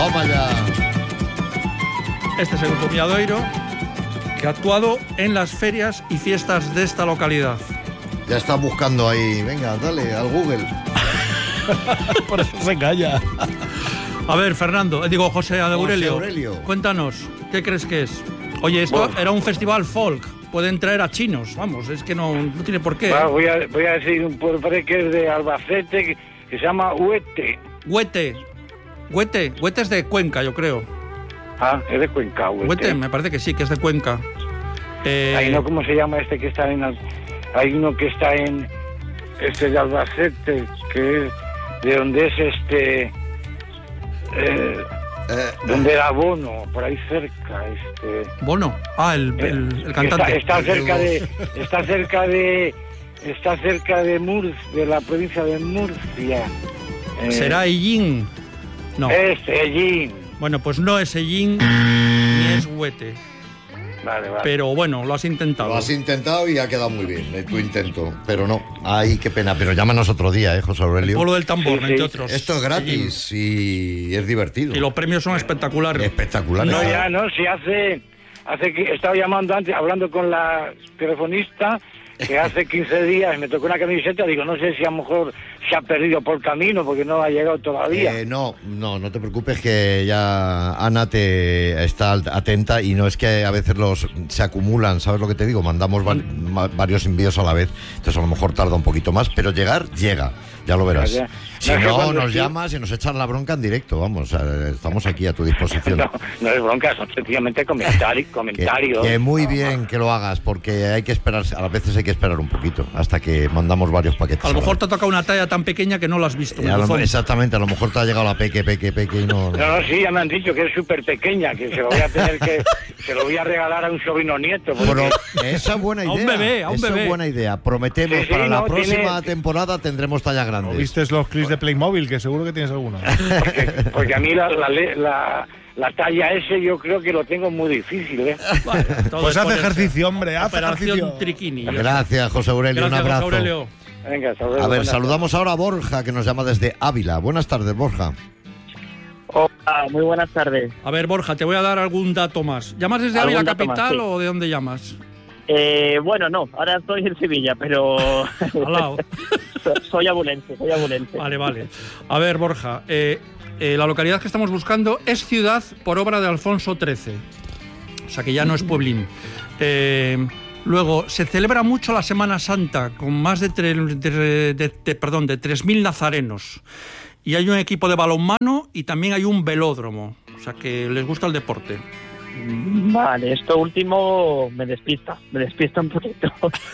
Toma ya. Este es el grupo Milladoiro, que ha actuado en las ferias y fiestas de esta localidad. Ya está buscando ahí. Venga, dale al Google. Por eso se calla. A ver, José Aurelio. Cuéntanos, ¿qué crees que es? Oye, esto era un festival folk. Pueden traer a chinos, vamos, es que no tiene por qué. Voy a decir un pueblo que es de Albacete, que se llama Huete. Huete es de Cuenca, yo creo. Ah, es de Cuenca, Huete, me parece que sí, que es de Cuenca. Ahí no, ¿cómo se llama este que está en... Hay uno que está en... Este de Albacete, que es... De donde es donde era Bono, por ahí cerca. Bono, el cantante. Está cerca de Murcia, de la provincia de Murcia. ¿Será Ellín? No. Es Ellín. Bueno, pues no es Ellín ni es Huete. Vale. Pero bueno, lo has intentado. Lo has intentado y ha quedado muy bien, tu intento. Pero no, ay, qué pena. Pero llámanos otro día, José Aurelio. El pueblo del tambor, entre otros. Esto es gratis y es divertido. Y los premios son espectaculares. Espectaculares. Si hace que estaba llamando antes, hablando con la telefonista, que hace 15 días me tocó una camiseta, digo, no sé si a lo mejor se ha perdido por camino porque no ha llegado todavía. No te preocupes, que ya Ana te está atenta, y no es que a veces se acumulan, ¿sabes lo que te digo? Mandamos varios envíos a la vez, entonces a lo mejor tarda un poquito más, pero llega, ya lo verás. Si no, nos llamas y nos echan la bronca en directo, vamos, estamos aquí a tu disposición. No es bronca, son sencillamente comentarios. Que muy bien que lo hagas, porque hay que esperar, a veces hay que esperar un poquito, hasta que mandamos varios paquetes. A lo mejor te toca una talla tan pequeña que no la has visto. Exactamente, a lo mejor te ha llegado la peque y no... No, sí, ya me han dicho que es súper pequeña, que se lo voy a tener que... se lo voy a regalar a un sobrino nieto. Porque... Bueno, esa es buena idea. A un bebé. Esa es buena idea. Prometemos para la próxima temporada tendremos talla grande. ¿Viste los clips de Playmobil? Que seguro que tienes alguna. Porque a mí la talla S yo creo que lo tengo muy difícil, ¿eh? Vale, pues haz ejercicio, hombre, haz ejercicio. Triquini. Gracias, José Aurelio, un abrazo. José Aurelio. Venga, a ver, saludamos ahora a Borja, que nos llama desde Ávila. Buenas tardes, Borja. Hola, muy buenas tardes. A ver, Borja, te voy a dar algún dato más. ¿Llamas desde Ávila capital o de dónde llamas? Bueno, no, ahora estoy en Sevilla, pero... Al lado. soy abulense. Vale. A ver, Borja, la localidad que estamos buscando es ciudad por obra de Alfonso XIII. O sea que ya no es pueblín. Luego, se celebra mucho la Semana Santa, con más de 3.000 nazarenos. Y hay un equipo de balonmano y también hay un velódromo. O sea que les gusta el deporte. Vale, esto último me despista un poquito.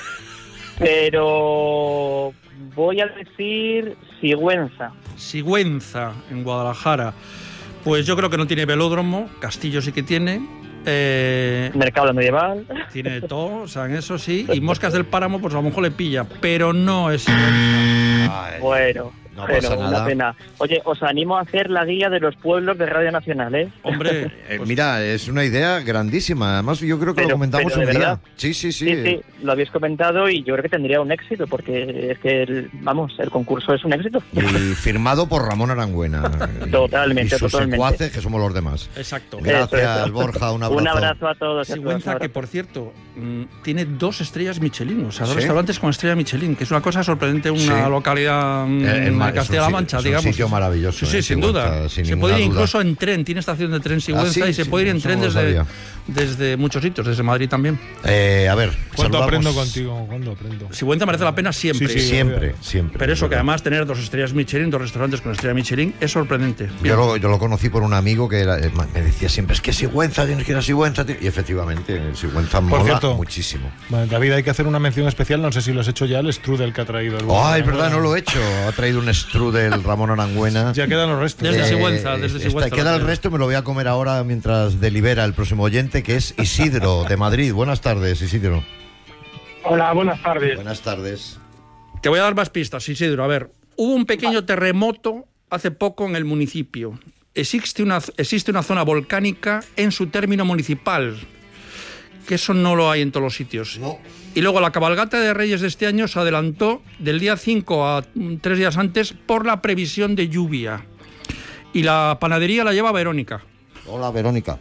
Pero voy a decir Sigüenza. Sigüenza, en Guadalajara. Pues yo creo que no tiene velódromo, Castillo sí que tiene. Mercado medieval. Tiene todo, o sea, en eso sí. Y Moscas del Páramo, pues a lo mejor le pilla, pero no es Sigüenza. Bueno. No pasa nada. Una pena. Oye, os animo a hacer la guía de los pueblos de Radio Nacional, ¿eh? Hombre, pues... mira, es una idea grandísima. Además, yo creo que lo comentamos un día. Sí, lo habéis comentado y yo creo que tendría un éxito, porque es que, el concurso es un éxito. Y firmado por Ramón Arangüena. Totalmente, y sus secuaces, que somos los demás. Exacto. Gracias, Borja, un abrazo. Un abrazo a todos. Sigüenza, que por cierto, tiene 2 estrellas Michelin, o sea, 2 restaurantes con estrella Michelin, que es una cosa sorprendente, una localidad... en Castilla-La Mancha, digamos. Es un sitio maravilloso. Sí, sin duda. Se puede ir incluso en tren, tiene estación de tren Sigüenza, y se puede ir en tren desde muchos sitios, desde Madrid también. A ver, ¿cuándo aprendo contigo? Sigüenza merece la pena siempre. Sí, siempre. Pero eso, que además tener 2 estrellas Michelin, 2 restaurantes con estrella Michelin, es sorprendente. Yo lo conocí por un amigo que me decía siempre, es que Sigüenza, tienes que ir a Sigüenza. Y efectivamente, Sigüenza mola muchísimo. Bueno, David, hay que hacer una mención especial, no sé si lo has hecho ya, el strudel que ha traído el... Es verdad, no lo he hecho. Ha traído un strudel Ramón Arangüena. Ya quedan los restos. Desde Sigüenza. Queda el resto, me lo voy a comer ahora mientras delibera el próximo oyente, que es Isidro, de Madrid. Buenas tardes, Isidro. Hola, buenas tardes. Buenas tardes. Te voy a dar más pistas, Isidro. A ver, hubo un pequeño terremoto hace poco en el municipio. Existe una zona volcánica en su término municipal, que eso no lo hay en todos los sitios. No. Y luego la cabalgata de Reyes de este año se adelantó del día 5 a 3 días antes por la previsión de lluvia. Y la panadería la lleva Verónica. Hola, Verónica.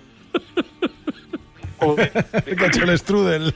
Te cacho el strudel.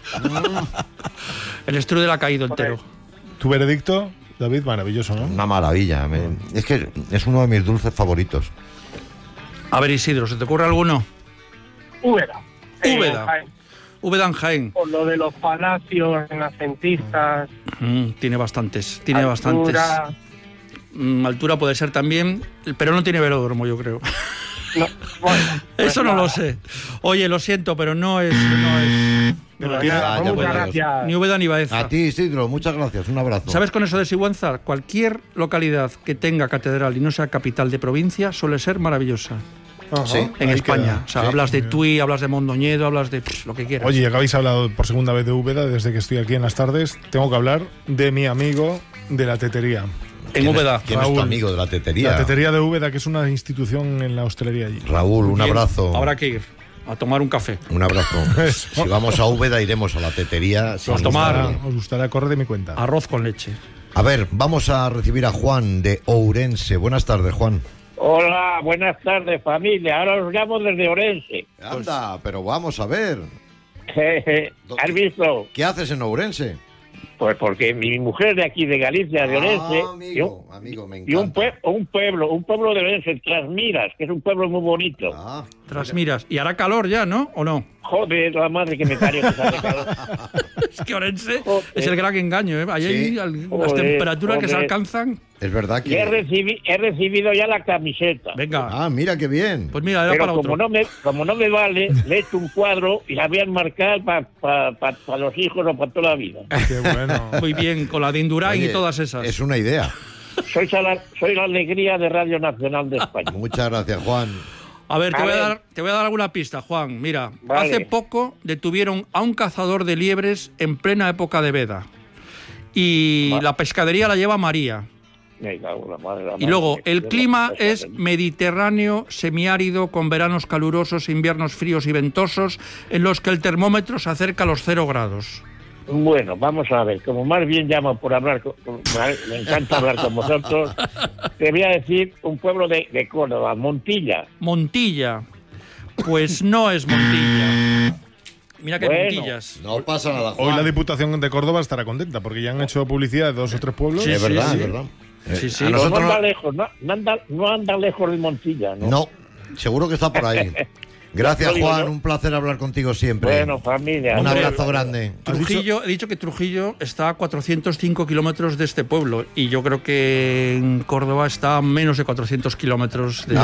El strudel ha caído entero. ¿Tu veredicto, David? Maravilloso, ¿no? Una maravilla. Es que es uno de mis dulces favoritos. A ver, Isidro, ¿se te ocurre alguno? Úbeda. Úbeda. Jaén. Úbeda en Jaén. Por lo de los palacios renacentistas. Tiene bastantes. Altura. Altura puede ser también, pero no tiene velódromo, yo creo. No, bueno, pues Eso no nada. lo sé. Oye, lo siento, pero no es Pero ya, ya, Muchas pues, gracias. ni Úbeda ni Baeza. A ti, Isidro, muchas gracias. Un abrazo. ¿Sabes con eso de Sigüenza? Cualquier localidad que tenga catedral y no sea capital de provincia suele ser maravillosa. Ajá, Sí. En ahí España. queda. O sea, Sí. hablas de Tui, hablas de Mondoñedo, hablas de lo que quieras. Oye, ya que habéis hablado por segunda vez de Úbeda, desde que estoy aquí en las tardes, tengo que hablar de mi amigo de la tetería. en Úbeda. ¿Quién es tu Raúl. amigo de la tetería? La tetería de Úbeda, que es una institución en la hostelería allí. Raúl, un Bien, abrazo. Habrá que ir a tomar un café. Un abrazo. Eso. Si vamos a Úbeda, iremos a la tetería. sin Vamos a tomar. duda. Os gustará correr de mi cuenta. Arroz con leche. A ver, vamos a recibir a Juan de Ourense. Buenas tardes, Juan. Hola, buenas tardes familia. Ahora os llamo desde Orense. Anda, pero vamos a ver. ¿Has visto? ¿Qué haces en Ourense? Pues porque mi mujer de aquí de Galicia, de Orense, amigo, me y un encanta. pueblo de Orense, Trasmiras, que es un pueblo muy bonito. Ah, Trasmiras. Y hará calor ya, ¿no? ¿O no? Joder, la madre que me parió que sale calor. Es que Orense Joder. es el gran engaño, ¿eh? Ahí hay Sí. las Joder, temperaturas que se joder. alcanzan. es verdad Y he que... recibido ya la camiseta. Venga. Ah, mira qué bien. Pues mira, era Pero para otro. como no me vale, le he hecho un cuadro y la voy a enmarcar para los hijos o para toda la vida. Qué bueno. Muy bien, con la de Indurain Oye, y todas esas. Es una idea. Soy la alegría de Radio Nacional de España. Muchas gracias, Juan. A ver, A ver. te voy a dar alguna pista, Juan. Mira, Vale. hace poco detuvieron a un cazador de liebres en plena época de veda. Y la pescadería la lleva María. Me cago en la madre, la Y madre luego, que el quiero, clima la es pescadería. mediterráneo, semiárido, con veranos calurosos, inviernos fríos y ventosos, en los que el termómetro se acerca a los 0 grados. Bueno, vamos a ver, como más bien llamo por hablar, me encanta hablar con vosotros, te voy a decir un pueblo de Córdoba, Montilla. Montilla. Pues no es Montilla. Mira que hay Bueno. Montillas. No pasa nada, Hoy Juan. la Diputación de Córdoba estará contenta porque ya han hecho publicidad de 2 o 3 pueblos. Sí, Es verdad, sí. es verdad. Sí, sí. A No nosotros anda lejos, no anda lejos de Montilla, ¿no? no, seguro que está por ahí. Gracias, Lo digo Juan. yo. Un placer hablar contigo siempre. Bueno, familia. Un hombre, abrazo grande. Trujillo, he dicho que Trujillo está a 405 kilómetros de este pueblo y yo creo que en Córdoba está a menos de 400 kilómetros de...